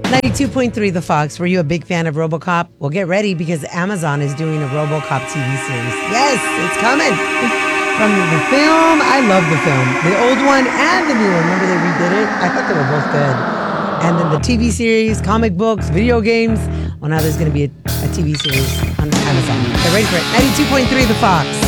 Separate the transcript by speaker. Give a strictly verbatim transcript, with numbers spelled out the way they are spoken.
Speaker 1: ninety-two point three The Fox. Were you a big fan of RoboCop? Well, get ready because Amazon is doing a RoboCop T V series. Yes, it's coming. From the film, I love the film. The old one and the new one. Remember they redid it? I thought they were both good. And then the T V series, comic books, video games. Well, now there's going to be a, a T V series on Amazon. Get ready for it. ninety-two point three The Fox.